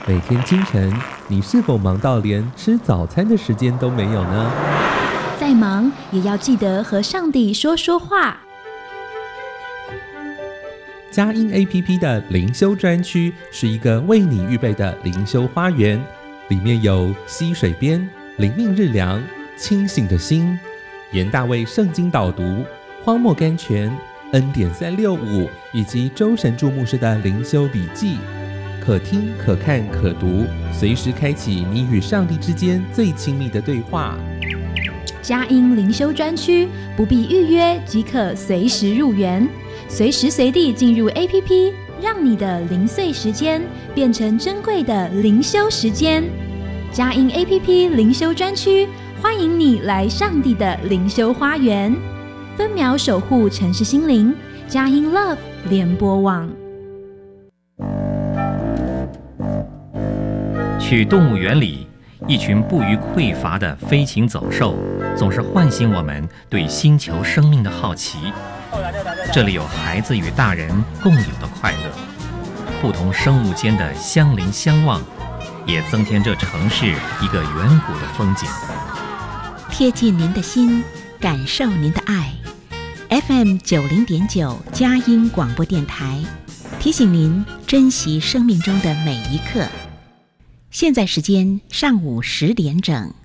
每天清晨，你是否忙到连吃早餐的时间都没有呢？ 再忙也要记得和上帝说说话。 佳音 APP 的灵修专区是一个为你预备的灵修花园，里面有溪水边、灵命日粮、清醒的心、严大卫圣经导读、荒漠甘泉、恩典365以及周神助牧师的灵修笔记，可听可看可读，随时开启你与上帝之间最亲密的对话。 佳音灵修专区不必预约即可随时入园，随时随地进入 APP， 让你的零碎时间变成珍贵的灵修时间。佳音 APP 灵修专区欢迎你来上帝的灵修花园，分秒守护城市心灵。佳音 Love 联播网。 去动物园里，一群不虞匮乏的飞禽走兽总是唤醒我们对星球生命的好奇。这里有孩子与大人共有的快乐，不同生物间的相邻相望，也增添这城市一个远古的风景。 贴近您的心，感受您的爱。FM 90.9佳音广播电台提醒您珍惜生命中的每一刻。现在时间上午10点整。